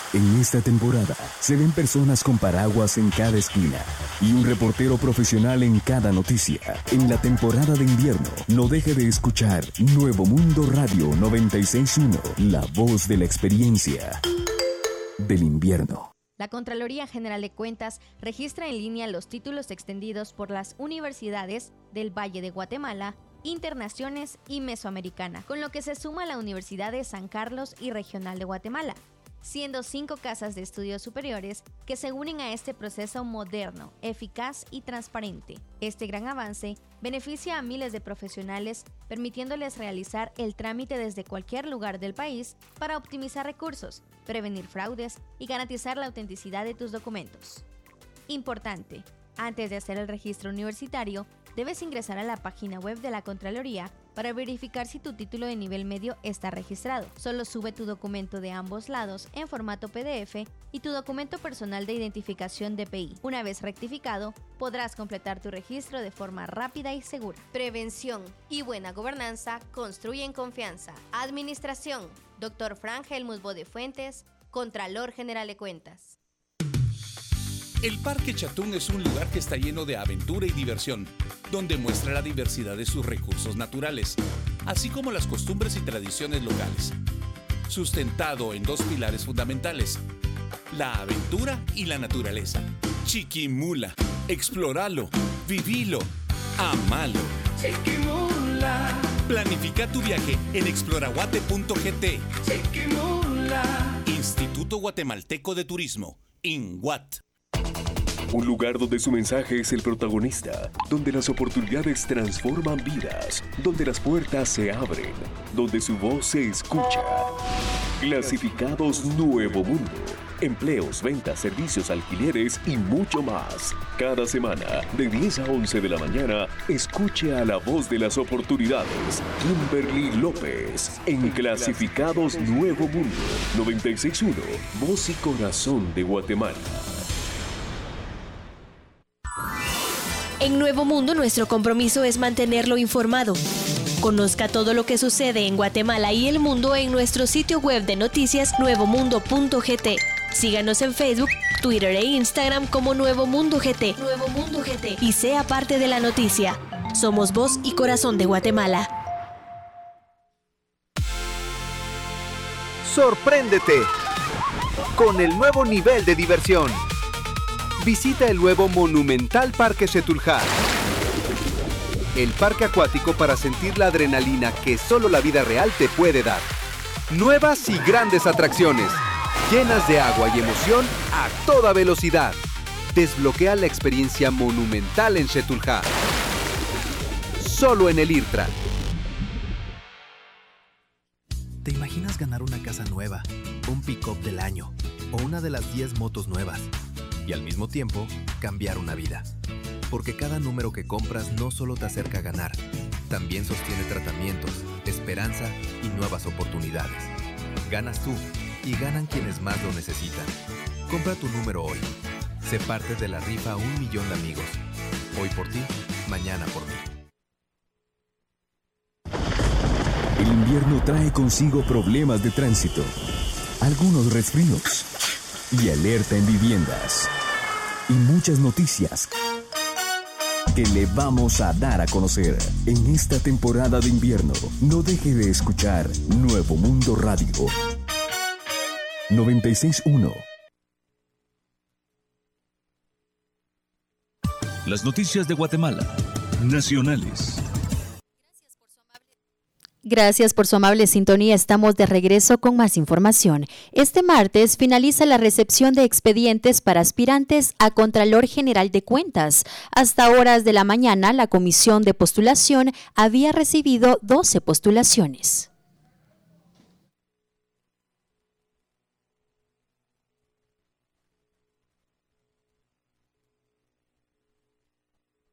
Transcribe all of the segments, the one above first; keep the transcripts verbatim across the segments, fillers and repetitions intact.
En esta temporada se ven personas con paraguas en cada esquina y un reportero profesional en cada noticia. En la temporada de invierno, no deje de escuchar Nuevo Mundo Radio noventa y seis punto uno, la voz de la experiencia del invierno. La Contraloría General de Cuentas registra en línea los títulos extendidos por las universidades del Valle de Guatemala, Internaciones y Mesoamericana, con lo que se suma la Universidad de San Carlos y Regional de Guatemala, siendo cinco casas de estudios superiores que se unen a este proceso moderno, eficaz y transparente. Este gran avance beneficia a miles de profesionales, permitiéndoles realizar el trámite desde cualquier lugar del país para optimizar recursos, prevenir fraudes y garantizar la autenticidad de tus documentos. Importante: antes de hacer el registro universitario, debes ingresar a la página web de la Contraloría para verificar si tu título de nivel medio está registrado. Solo sube tu documento de ambos lados en formato P D F y tu documento personal de identificación D P I. Una vez rectificado, podrás completar tu registro de forma rápida y segura. Prevención y buena gobernanza construyen confianza. Administración: doctor Frank Helmut Bodefuentes, Contralor General de Cuentas. El Parque Chatún es un lugar que está lleno de aventura y diversión, donde muestra la diversidad de sus recursos naturales, así como las costumbres y tradiciones locales. Sustentado en dos pilares fundamentales: la aventura y la naturaleza. Chiquimula, explóralo, vivilo, amalo. Chiquimula. Planifica tu viaje en exploraguate punto g t. Chiquimula. Instituto Guatemalteco de Turismo, INGUAT. Un lugar donde su mensaje es el protagonista, donde las oportunidades transforman vidas, donde las puertas se abren, donde su voz se escucha. Clasificados Nuevo Mundo. Empleos, ventas, servicios, alquileres y mucho más. Cada semana, de diez a once de la mañana, escuche a la voz de las oportunidades, Kimberly López, en Clasificados Nuevo Mundo, noventa y seis punto uno, voz y corazón de Guatemala. En Nuevo Mundo, nuestro compromiso es mantenerlo informado. Conozca todo lo que sucede en Guatemala y el mundo en nuestro sitio web de noticias nuevo mundo punto g t. Síganos en Facebook, Twitter e Instagram como Nuevo Mundo G T. Nuevo Mundo G T. Y sea parte de la noticia. Somos voz y corazón de Guatemala. Sorpréndete con el nuevo nivel de diversión. Visita el nuevo monumental Parque Xetulhá, el parque acuático para sentir la adrenalina que solo la vida real te puede dar. Nuevas y grandes atracciones, llenas de agua y emoción a toda velocidad. Desbloquea la experiencia monumental en Xetulhá. Solo en el IRTRA. ¿Te imaginas ganar una casa nueva, un pick-up del año o una de las diez motos nuevas? Y al mismo tiempo, cambiar una vida. Porque cada número que compras no solo te acerca a ganar, también sostiene tratamientos, esperanza y nuevas oportunidades. Ganas tú y ganan quienes más lo necesitan. Compra tu número hoy. Sé parte de la rifa Un Millón de Amigos. Hoy por ti, mañana por mí. El invierno trae consigo problemas de tránsito, algunos resfríos y alerta en viviendas. Y muchas noticias que le vamos a dar a conocer en esta temporada de invierno. No deje de escuchar Nuevo Mundo Radio noventa y seis punto uno. Las noticias de Guatemala, nacionales. Gracias por su amable sintonía. Estamos de regreso con más información. Este martes finaliza la recepción de expedientes para aspirantes a Contralor General de Cuentas. Hasta horas de la mañana, la Comisión de Postulación había recibido doce postulaciones.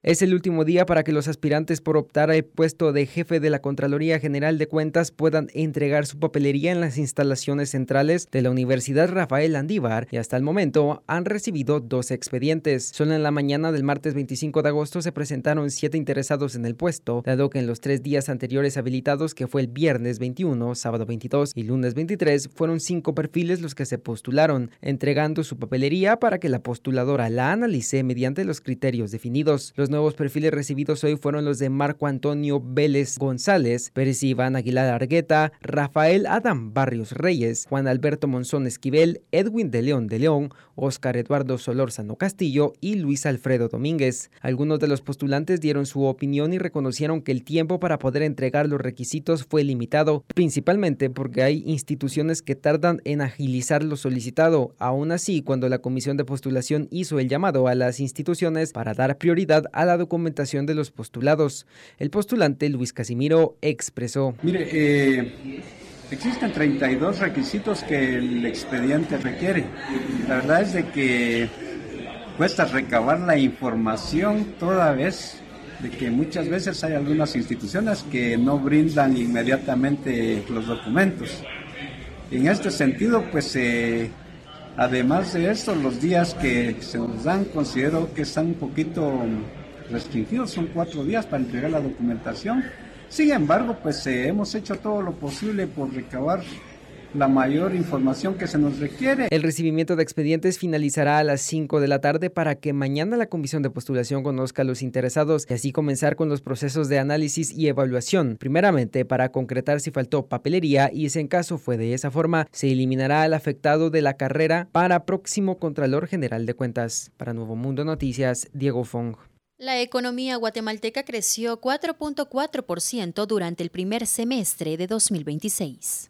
Es el último día para que los aspirantes por optar al puesto de jefe de la Contraloría General de Cuentas puedan entregar su papelería en las instalaciones centrales de la Universidad Rafael Landívar y hasta el momento han recibido dos expedientes. Solo en la mañana del martes veinticinco de agosto se presentaron siete interesados en el puesto, dado que en los tres días anteriores habilitados, que fue el viernes veintiuno, sábado veintidós y lunes veintitrés, fueron cinco perfiles los que se postularon, entregando su papelería para que la postuladora la analice mediante los criterios definidos. Los nuevos perfiles recibidos hoy fueron los de Marco Antonio Vélez González, Pérez Iván Aguilar Argueta, Rafael Adam Barrios Reyes, Juan Alberto Monzón Esquivel, Edwin de León de León, Óscar Eduardo Solórzano Castillo y Luis Alfredo Domínguez. Algunos de los postulantes dieron su opinión y reconocieron que el tiempo para poder entregar los requisitos fue limitado, principalmente porque hay instituciones que tardan en agilizar lo solicitado. Aún así, cuando la comisión de postulación hizo el llamado a las instituciones para dar prioridad a la documentación de los postulados, el postulante Luis Casimiro expresó: Mire, eh, existen treinta y dos requisitos que el expediente requiere. La verdad es de que cuesta recabar la información toda vez de que muchas veces hay algunas instituciones que no brindan inmediatamente los documentos. En este sentido, pues eh, además de esto, los días que se nos dan considero que están un poquito restringidos, son cuatro días para entregar la documentación. Sin embargo, pues eh, hemos hecho todo lo posible por recabar la mayor información que se nos requiere. El recibimiento de expedientes finalizará a las cinco de la tarde para que mañana la comisión de postulación conozca a los interesados y así comenzar con los procesos de análisis y evaluación. Primeramente, para concretar si faltó papelería y si en caso fue de esa forma, se eliminará al afectado de la carrera para próximo Contralor General de Cuentas. Para Nuevo Mundo Noticias, Diego Fong. La economía guatemalteca creció cuatro punto cuatro por ciento durante el primer semestre de dos mil veintiséis.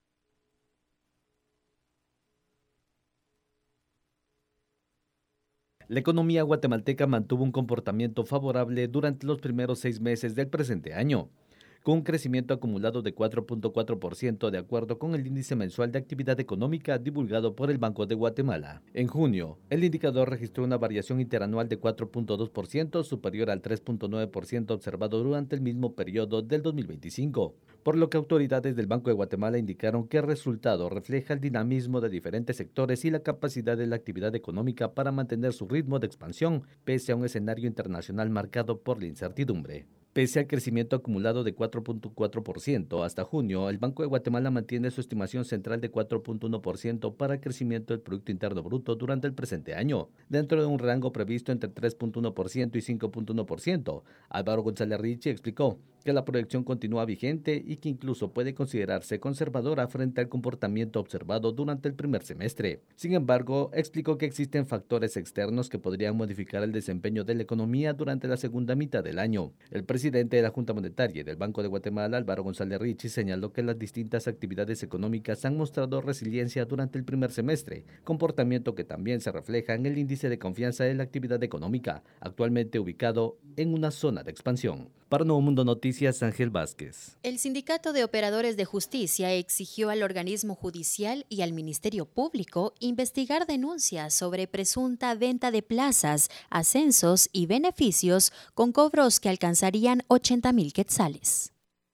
La economía guatemalteca mantuvo un comportamiento favorable durante los primeros seis meses del presente año, con un crecimiento acumulado de cuatro punto cuatro por ciento de acuerdo con el índice mensual de actividad económica divulgado por el Banco de Guatemala. En junio, el indicador registró una variación interanual de cuatro punto dos por ciento, superior al tres punto nueve por ciento observado durante el mismo periodo del dos mil veinticinco, por lo que autoridades del Banco de Guatemala indicaron que el resultado refleja el dinamismo de diferentes sectores y la capacidad de la actividad económica para mantener su ritmo de expansión, pese a un escenario internacional marcado por la incertidumbre. Pese al crecimiento acumulado de cuatro punto cuatro por ciento hasta junio, el Banco de Guatemala mantiene su estimación central de cuatro punto uno por ciento para el crecimiento del Producto Interno Bruto durante el presente año, dentro de un rango previsto entre tres punto uno por ciento y cinco punto uno por ciento. Álvaro González Richie explicó que la proyección continúa vigente y que incluso puede considerarse conservadora frente al comportamiento observado durante el primer semestre. Sin embargo, explicó que existen factores externos que podrían modificar el desempeño de la economía durante la segunda mitad del año. El presidente de la Junta Monetaria y del Banco de Guatemala, Álvaro González Richie, señaló que las distintas actividades económicas han mostrado resiliencia durante el primer semestre, comportamiento que también se refleja en el índice de confianza de la actividad económica, actualmente ubicado en una zona de expansión. Para Nuevo Mundo Noticias, Ángel Vázquez. El Sindicato de Operadores de Justicia exigió al organismo judicial y al Ministerio Público investigar denuncias sobre presunta venta de plazas, ascensos y beneficios con cobros que alcanzarían ochenta mil quetzales.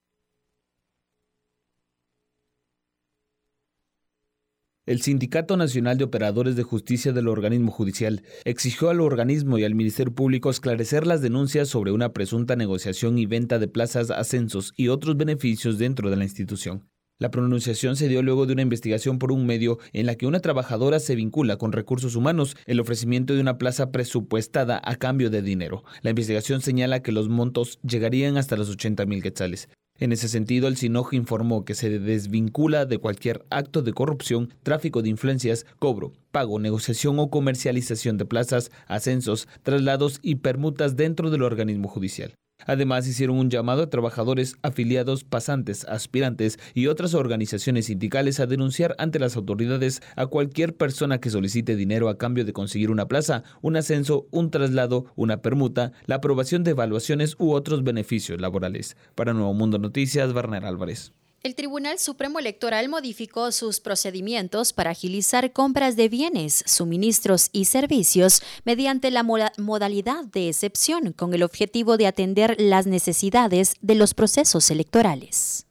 El Sindicato Nacional de Operadores de Justicia del organismo judicial exigió al organismo y al Ministerio Público esclarecer las denuncias sobre una presunta negociación y venta de plazas, ascensos y otros beneficios dentro de la institución. La pronunciación se dio luego de una investigación por un medio en la que una trabajadora se vincula con recursos humanos el ofrecimiento de una plaza presupuestada a cambio de dinero. La investigación señala que los montos llegarían hasta los ochenta mil quetzales. En ese sentido, el SINOJ informó que se desvincula de cualquier acto de corrupción, tráfico de influencias, cobro, pago, negociación o comercialización de plazas, ascensos, traslados y permutas dentro del organismo judicial. Además, hicieron un llamado a trabajadores, afiliados, pasantes, aspirantes y otras organizaciones sindicales a denunciar ante las autoridades a cualquier persona que solicite dinero a cambio de conseguir una plaza, un ascenso, un traslado, una permuta, la aprobación de evaluaciones u otros beneficios laborales. Para Nuevo Mundo Noticias, Werner Álvarez. El Tribunal Supremo Electoral modificó sus procedimientos para agilizar compras de bienes, suministros y servicios mediante la moda- modalidad de excepción con el objetivo de atender las necesidades de los procesos electorales.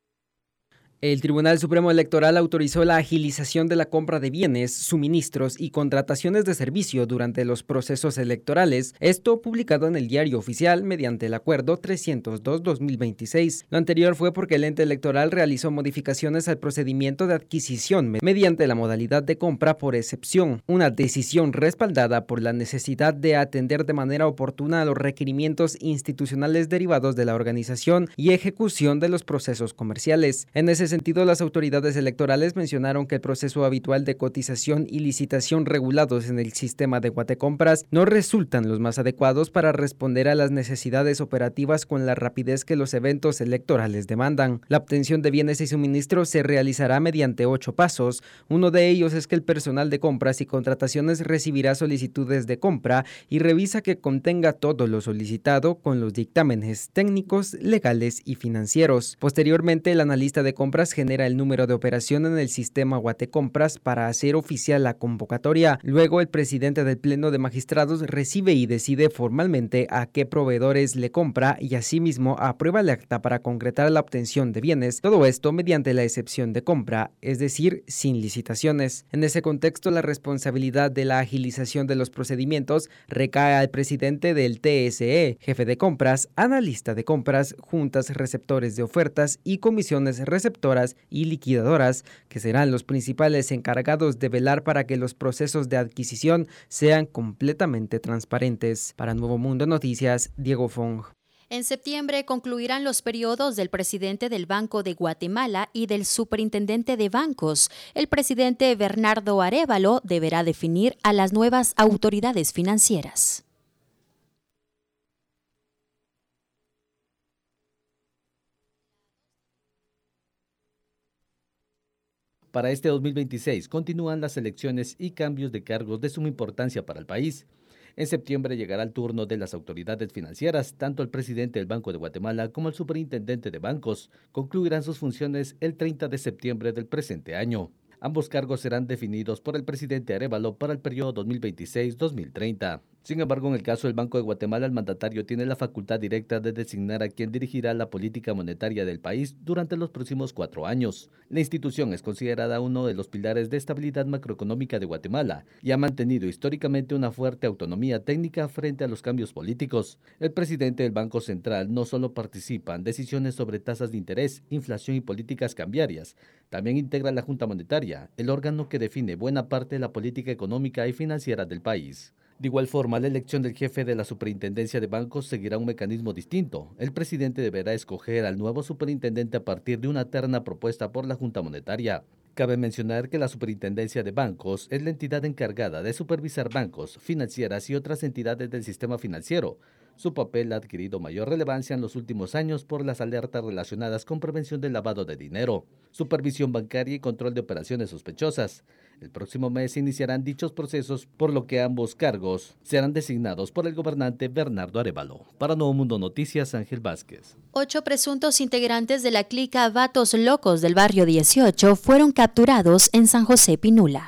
El Tribunal Supremo Electoral autorizó la agilización de la compra de bienes, suministros y contrataciones de servicio durante los procesos electorales, esto publicado en el Diario Oficial mediante el Acuerdo trescientos dos guión dos mil veintiséis. Lo anterior fue porque el ente electoral realizó modificaciones al procedimiento de adquisición mediante la modalidad de compra por excepción, una decisión respaldada por la necesidad de atender de manera oportuna a los requerimientos institucionales derivados de la organización y ejecución de los procesos comerciales. En ese sentido, las autoridades electorales mencionaron que el proceso habitual de cotización y licitación regulados en el sistema de Guatecompras no resultan los más adecuados para responder a las necesidades operativas con la rapidez que los eventos electorales demandan. La obtención de bienes y suministros se realizará mediante ocho pasos. Uno de ellos es que el personal de compras y contrataciones recibirá solicitudes de compra y revisa que contenga todo lo solicitado con los dictámenes técnicos, legales y financieros. Posteriormente, el analista de compras genera el número de operación en el sistema Guatecompras para hacer oficial la convocatoria. Luego, el presidente del Pleno de Magistrados recibe y decide formalmente a qué proveedores le compra y asimismo aprueba el acta para concretar la obtención de bienes. Todo esto mediante la excepción de compra, es decir, sin licitaciones. En ese contexto, la responsabilidad de la agilización de los procedimientos recae al presidente del T S E, jefe de compras, analista de compras, juntas receptores de ofertas y comisiones receptoras y liquidadoras, que serán los principales encargados de velar para que los procesos de adquisición sean completamente transparentes. Para Nuevo Mundo Noticias, Diego Fong. En septiembre concluirán los periodos del presidente del Banco de Guatemala y del superintendente de bancos. El presidente Bernardo Arévalo deberá definir a las nuevas autoridades financieras. Para este dos mil veintiséis continúan las elecciones y cambios de cargos de suma importancia para el país. En septiembre llegará el turno de las autoridades financieras. Tanto el presidente del Banco de Guatemala como el superintendente de bancos concluirán sus funciones el treinta de septiembre del presente año. Ambos cargos serán definidos por el presidente Arévalo para el periodo dos mil veintiséis a dos mil treinta. Sin embargo, en el caso del Banco de Guatemala, el mandatario tiene la facultad directa de designar a quien dirigirá la política monetaria del país durante los próximos cuatro años. La institución es considerada uno de los pilares de estabilidad macroeconómica de Guatemala y ha mantenido históricamente una fuerte autonomía técnica frente a los cambios políticos. El presidente del Banco Central no solo participa en decisiones sobre tasas de interés, inflación y políticas cambiarias, también integra la Junta Monetaria, el órgano que define buena parte de la política económica y financiera del país. De igual forma, la elección del jefe de la Superintendencia de Bancos seguirá un mecanismo distinto. El presidente deberá escoger al nuevo superintendente a partir de una terna propuesta por la Junta Monetaria. Cabe mencionar que la Superintendencia de Bancos es la entidad encargada de supervisar bancos, financieras y otras entidades del sistema financiero. Su papel ha adquirido mayor relevancia en los últimos años por las alertas relacionadas con prevención del lavado de dinero, supervisión bancaria y control de operaciones sospechosas. El próximo mes iniciarán dichos procesos, por lo que ambos cargos serán designados por el gobernante Bernardo Arévalo. Para Nuevo Mundo Noticias, Ángel Vázquez. Ocho presuntos integrantes de la clica Vatos Locos del barrio dieciocho fueron capturados en San José Pinula.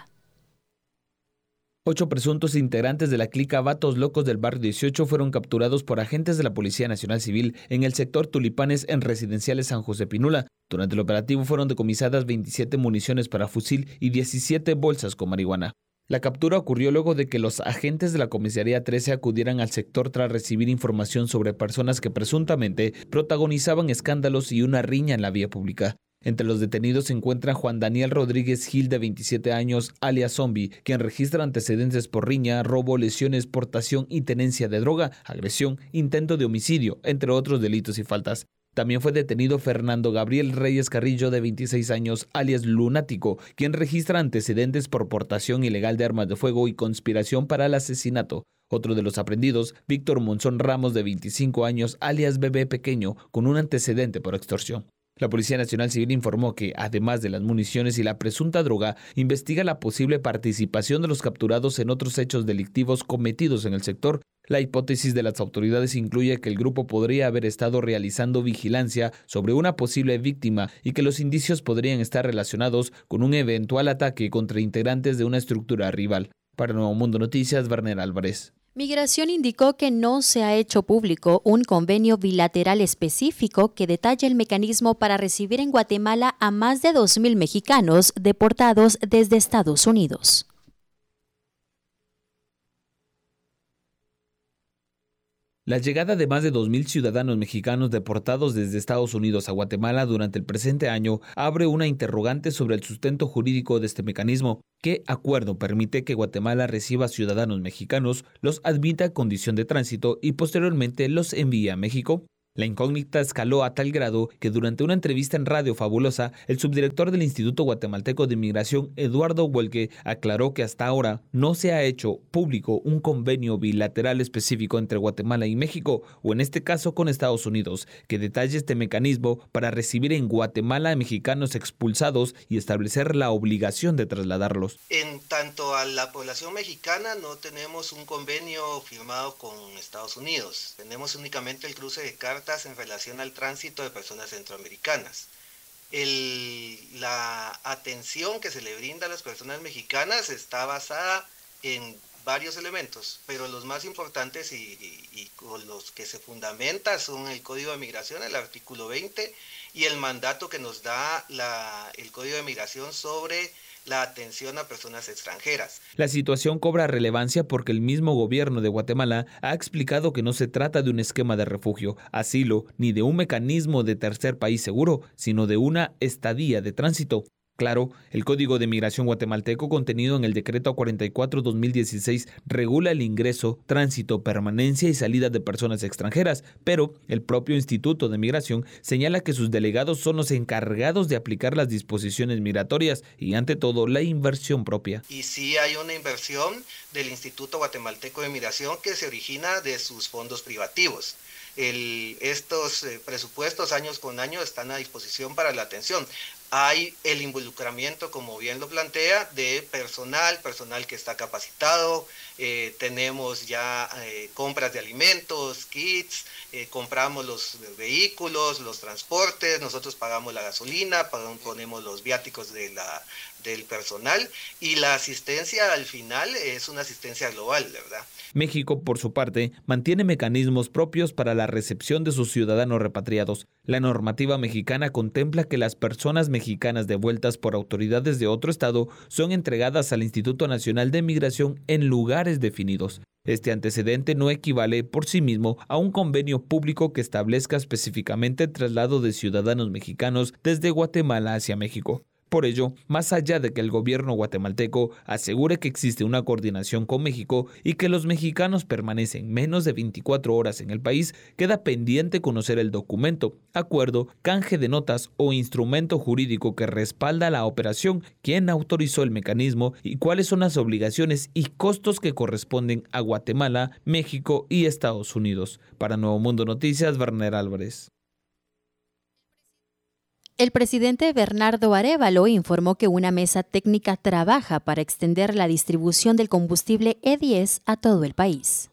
Ocho presuntos integrantes de la clica Vatos Locos del barrio dieciocho fueron capturados por agentes de la Policía Nacional Civil en el sector Tulipanes en Residenciales San José Pinula. Durante el operativo fueron decomisadas veintisiete municiones para fusil y diecisiete bolsas con marihuana. La captura ocurrió luego de que los agentes de la Comisaría trece acudieran al sector tras recibir información sobre personas que presuntamente protagonizaban escándalos y una riña en la vía pública. Entre los detenidos se encuentra Juan Daniel Rodríguez Gil, de veintisiete años, alias Zombie, quien registra antecedentes por riña, robo, lesiones, portación y tenencia de droga, agresión, intento de homicidio, entre otros delitos y faltas. También fue detenido Fernando Gabriel Reyes Carrillo, de veintiséis años, alias Lunático, quien registra antecedentes por portación ilegal de armas de fuego y conspiración para el asesinato. Otro de los aprendidos, Víctor Monzón Ramos, de veinticinco años, alias Bebé Pequeño, con un antecedente por extorsión. La Policía Nacional Civil informó que, además de las municiones y la presunta droga, investiga la posible participación de los capturados en otros hechos delictivos cometidos en el sector. La hipótesis de las autoridades incluye que el grupo podría haber estado realizando vigilancia sobre una posible víctima y que los indicios podrían estar relacionados con un eventual ataque contra integrantes de una estructura rival. Para Nuevo Mundo Noticias, Werner Álvarez. Migración indicó que no se ha hecho público un convenio bilateral específico que detalla el mecanismo para recibir en Guatemala a más de dos mil mexicanos deportados desde Estados Unidos. La llegada de más de dos mil ciudadanos mexicanos deportados desde Estados Unidos a Guatemala durante el presente año abre una interrogante sobre el sustento jurídico de este mecanismo. ¿Qué acuerdo permite que Guatemala reciba ciudadanos mexicanos, los admita a condición de tránsito y posteriormente los envíe a México? La incógnita escaló a tal grado que durante una entrevista en Radio Fabulosa, el subdirector del Instituto Guatemalteco de Migración, Eduardo Huelque, aclaró que hasta ahora no se ha hecho público un convenio bilateral específico entre Guatemala y México, o en este caso con Estados Unidos, que detalle este mecanismo para recibir en Guatemala a mexicanos expulsados y establecer la obligación de trasladarlos. En tanto a la población mexicana no tenemos un convenio firmado con Estados Unidos, tenemos únicamente el cruce de cartas en relación al tránsito de personas centroamericanas. El, la atención que se le brinda a las personas mexicanas está basada en varios elementos, pero los más importantes y, y, y con los que se fundamenta son el Código de Migración, el artículo veinte, y el mandato que nos da la, el Código de Migración sobre la atención a personas extranjeras. La situación cobra relevancia porque el mismo gobierno de Guatemala ha explicado que no se trata de un esquema de refugio, asilo, ni de un mecanismo de tercer país seguro, sino de una estadía de tránsito. Claro, el Código de Migración guatemalteco contenido en el Decreto cuarenta y cuatro guión dos mil dieciséis regula el ingreso, tránsito, permanencia y salida de personas extranjeras, pero el propio Instituto de Migración señala que sus delegados son los encargados de aplicar las disposiciones migratorias y, ante todo, la inversión propia. Y sí hay una inversión del Instituto Guatemalteco de Migración que se origina de sus fondos privativos. El, estos eh, presupuestos años con año están a disposición para la atención. Hay el involucramiento, como bien lo plantea, de personal, personal que está capacitado, eh, tenemos ya eh, compras de alimentos, kits, eh, compramos los vehículos, los transportes, nosotros pagamos la gasolina, pagamos, ponemos los viáticos de la, del personal y la asistencia al final es una asistencia global, ¿verdad? México, por su parte, mantiene mecanismos propios para la recepción de sus ciudadanos repatriados. La normativa mexicana contempla que las personas mexicanas devueltas por autoridades de otro estado son entregadas al Instituto Nacional de Migración en lugares definidos. Este antecedente no equivale por sí mismo a un convenio público que establezca específicamente el traslado de ciudadanos mexicanos desde Guatemala hacia México. Por ello, más allá de que el gobierno guatemalteco asegure que existe una coordinación con México y que los mexicanos permanecen menos de veinticuatro horas en el país, queda pendiente conocer el documento, acuerdo, canje de notas o instrumento jurídico que respalda la operación, quién autorizó el mecanismo y cuáles son las obligaciones y costos que corresponden a Guatemala, México y Estados Unidos. Para Nuevo Mundo Noticias, Werner Álvarez. El presidente Bernardo Arévalo informó que una mesa técnica trabaja para extender la distribución del combustible E diez a todo el país.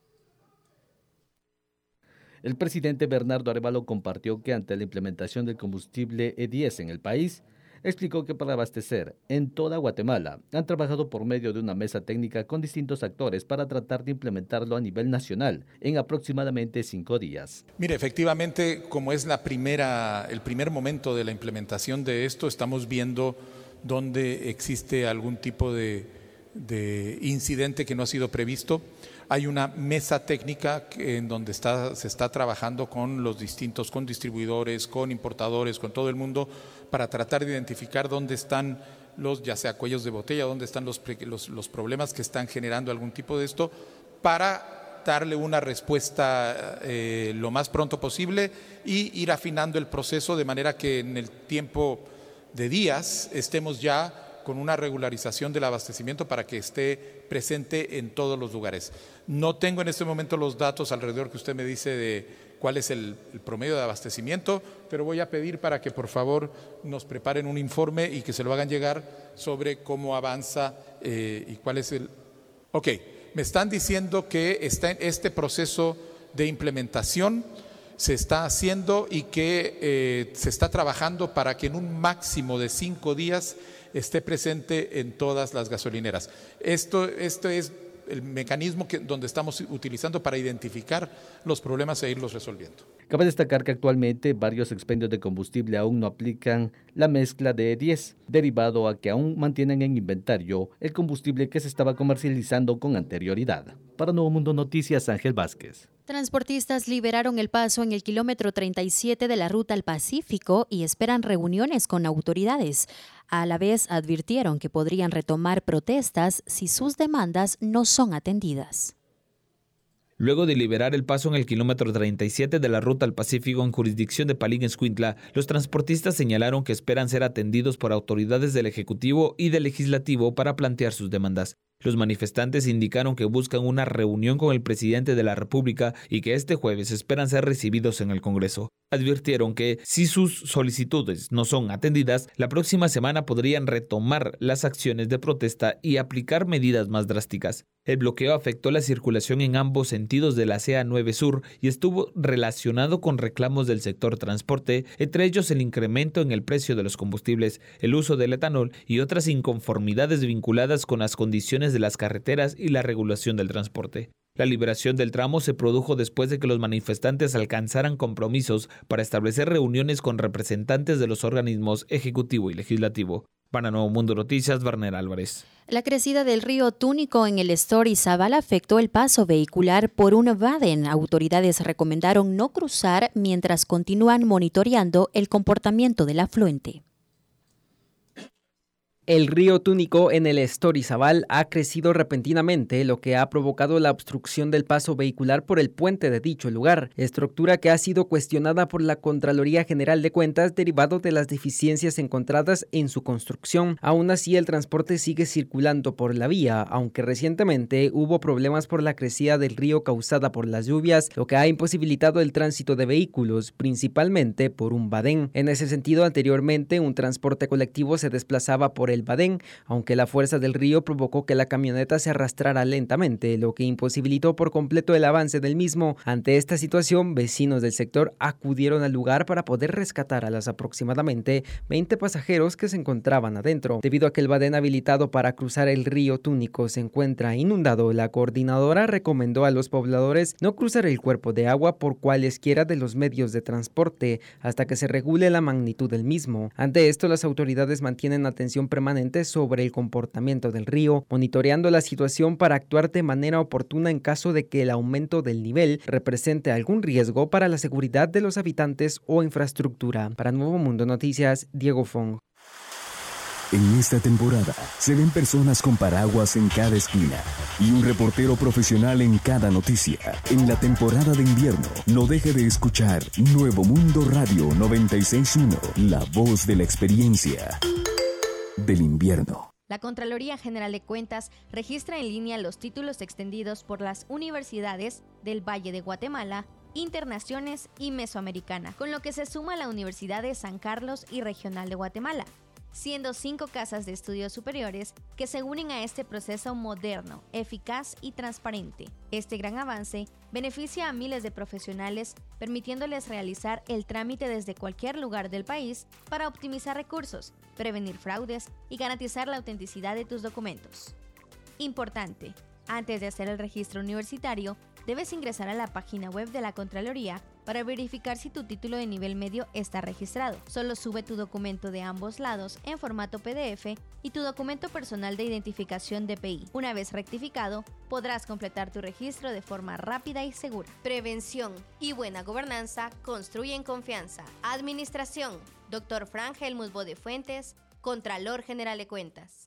El presidente Bernardo Arévalo compartió que ante la implementación del combustible E diez en el país, explicó que para abastecer en toda Guatemala han trabajado por medio de una mesa técnica con distintos actores para tratar de implementarlo a nivel nacional en aproximadamente cinco días. Mire, efectivamente, como es la primera, el primer momento de la implementación de esto, estamos viendo dónde existe algún tipo de, de incidente que no ha sido previsto. Hay una mesa técnica en donde está, se está trabajando con los distintos, con distribuidores, con importadores, con todo el mundo, para tratar de identificar dónde están los, ya sea cuellos de botella, dónde están los, los, los problemas que están generando algún tipo de esto, para darle una respuesta eh, lo más pronto posible y ir afinando el proceso de manera que en el tiempo de días estemos ya con una regularización del abastecimiento para que esté presente en todos los lugares. No tengo en este momento los datos alrededor que usted me dice de cuál es el, el promedio de abastecimiento, pero voy a pedir para que por favor nos preparen un informe y que se lo hagan llegar sobre cómo avanza eh, y cuál es el... Ok, me están diciendo que está en este proceso de implementación se está haciendo y que eh, se está trabajando para que en un máximo de cinco días esté presente en todas las gasolineras. Esto, esto es el mecanismo que, donde estamos utilizando para identificar los problemas e irlos resolviendo. Cabe destacar que actualmente varios expendios de combustible aún no aplican la mezcla de E diez, derivado a que aún mantienen en inventario el combustible que se estaba comercializando con anterioridad. Para Nuevo Mundo Noticias, Ángel Vázquez. Transportistas liberaron el paso en el kilómetro treinta y siete de la ruta al Pacífico y esperan reuniones con autoridades. A la vez advirtieron que podrían retomar protestas si sus demandas no son atendidas. Luego de liberar el paso en el kilómetro treinta y siete de la ruta al Pacífico en jurisdicción de Palín-Escuintla, los transportistas señalaron que esperan ser atendidos por autoridades del Ejecutivo y del Legislativo para plantear sus demandas. Los manifestantes indicaron que buscan una reunión con el presidente de la República y que este jueves esperan ser recibidos en el Congreso. Advirtieron que, si sus solicitudes no son atendidas, la próxima semana podrían retomar las acciones de protesta y aplicar medidas más drásticas. El bloqueo afectó la circulación en ambos sentidos de la C A nueve Sur y estuvo relacionado con reclamos del sector transporte, entre ellos el incremento en el precio de los combustibles, el uso del etanol y otras inconformidades vinculadas con las condiciones de las carreteras y la regulación del transporte. La liberación del tramo se produjo después de que los manifestantes alcanzaran compromisos para establecer reuniones con representantes de los organismos ejecutivo y legislativo. Para Nuevo Mundo Noticias, Barner Álvarez. La crecida del río Túnico en el Estorizabal afectó el paso vehicular por un vaden. Autoridades recomendaron no cruzar mientras continúan monitoreando el comportamiento del afluente. El río Túnico en el Estorizabal ha crecido repentinamente, lo que ha provocado la obstrucción del paso vehicular por el puente de dicho lugar, estructura que ha sido cuestionada por la Contraloría General de Cuentas derivado de las deficiencias encontradas en su construcción. Aún así, el transporte sigue circulando por la vía, aunque recientemente hubo problemas por la crecida del río causada por las lluvias, lo que ha imposibilitado el tránsito de vehículos, principalmente por un vadén. En ese sentido, anteriormente, un transporte colectivo se desplazaba por el vadén, aunque la fuerza del río provocó que la camioneta se arrastrara lentamente, lo que imposibilitó por completo el avance del mismo. Ante esta situación, vecinos del sector acudieron al lugar para poder rescatar a los aproximadamente veinte pasajeros que se encontraban adentro. Debido a que el vadén habilitado para cruzar el río Túnico se encuentra inundado, la coordinadora recomendó a los pobladores no cruzar el cuerpo de agua por cualesquiera de los medios de transporte hasta que se regule la magnitud del mismo. Ante esto, las autoridades mantienen atención permanente sobre el comportamiento del río, monitoreando la situación para actuar de manera oportuna en caso de que el aumento del nivel represente algún riesgo para la seguridad de los habitantes o infraestructura. Para Nuevo Mundo Noticias, Diego Fong. En esta temporada se ven personas con paraguas en cada esquina y un reportero profesional en cada noticia. En la temporada de invierno, no deje de escuchar Nuevo Mundo Radio noventa y seis punto uno, la voz de la experiencia del invierno. La Contraloría General de Cuentas registra en línea los títulos extendidos por las universidades del Valle de Guatemala, Internaciones y Mesoamericana, con lo que se suma la Universidad de San Carlos y Regional de Guatemala, siendo cinco casas de estudios superiores que se unen a este proceso moderno, eficaz y transparente. Este gran avance beneficia a miles de profesionales, permitiéndoles realizar el trámite desde cualquier lugar del país para optimizar recursos, prevenir fraudes y garantizar la autenticidad de tus documentos. Importante, antes de hacer el registro universitario, debes ingresar a la página web de la Contraloría para verificar si tu título de nivel medio está registrado. Solo sube tu documento de ambos lados en formato P D F y tu documento personal de identificación D P I. Una vez rectificado, podrás completar tu registro de forma rápida y segura. Prevención y buena gobernanza construyen confianza. Administración, doctor Frank Helmut Bodefuentes, Contralor General de Cuentas.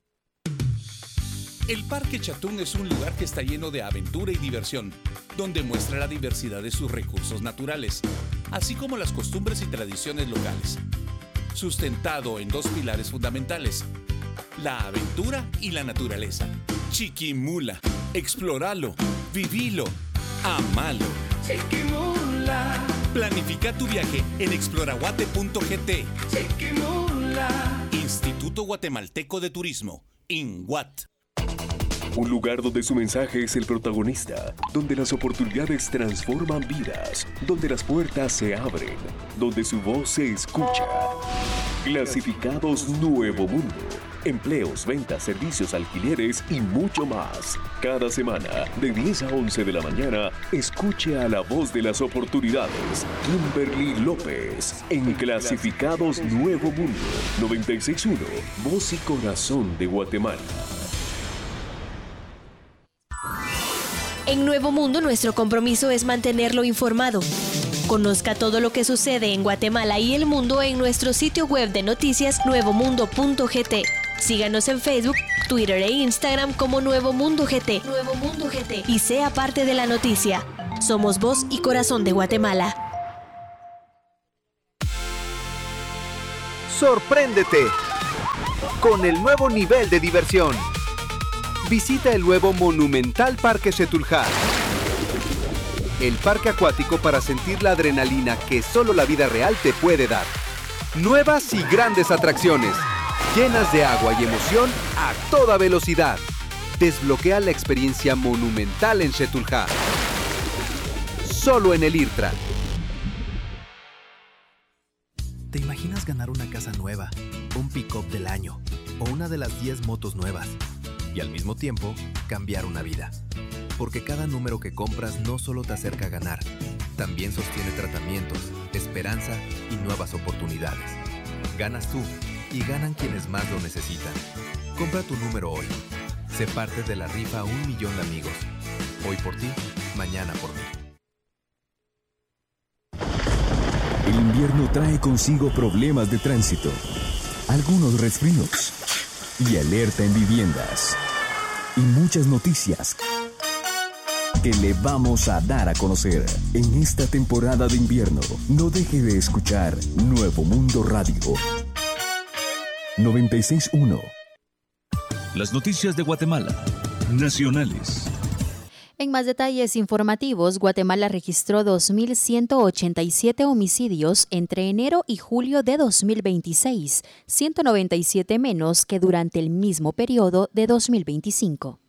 El Parque Chatún es un lugar que está lleno de aventura y diversión, donde muestra la diversidad de sus recursos naturales, así como las costumbres y tradiciones locales. Sustentado en dos pilares fundamentales, la aventura y la naturaleza. Chiquimula, exploralo, vivilo, amalo. Chiquimula, Planifica tu viaje en exploraguate punto g t. Instituto Guatemalteco de Turismo, INGUAT. Un lugar donde su mensaje es el protagonista, donde las oportunidades transforman vidas, donde las puertas se abren, donde su voz se escucha. Clasificados Nuevo Mundo. Empleos, ventas, servicios, alquileres y mucho más. Cada semana, de diez a once de la mañana, escuche a la voz de las oportunidades, Kimberly López, en Clasificados Nuevo Mundo, noventa y seis punto uno, voz y corazón de Guatemala. En Nuevo Mundo, nuestro compromiso es mantenerlo informado. Conozca todo lo que sucede en Guatemala y el mundo en nuestro sitio web de noticias nuevo mundo punto g t. Síganos en Facebook, Twitter e Instagram como Nuevo Mundo G T. Nuevo Mundo G T. Y sea parte de la noticia. Somos voz y corazón de Guatemala. Sorpréndete con el nuevo nivel de diversión. Visita el nuevo Monumental Parque Setúljar. El parque acuático para sentir la adrenalina que solo la vida real te puede dar. Nuevas y grandes atracciones, llenas de agua y emoción a toda velocidad. Desbloquea la experiencia monumental en Setúljar. Solo en el IRTRA. ¿Te imaginas ganar una casa nueva, un pick-up del año o una de las diez motos nuevas? Y al mismo tiempo, cambiar una vida. Porque cada número que compras no solo te acerca a ganar, también sostiene tratamientos, esperanza y nuevas oportunidades. Ganas tú y ganan quienes más lo necesitan. Compra tu número hoy. Sé parte de la rifa a un millón de amigos. Hoy por ti, mañana por mí. El invierno trae consigo problemas de tránsito, algunos resfríos y alerta en viviendas. Y muchas noticias que le vamos a dar a conocer en esta temporada de invierno. No deje de escuchar Nuevo Mundo Radio noventa y seis punto uno. Las noticias de Guatemala, nacionales. En más detalles informativos, Guatemala registró dos mil ciento ochenta y siete homicidios entre enero y julio de dos mil veintiséis, ciento noventa y siete menos que durante el mismo periodo de dos mil veinticinco.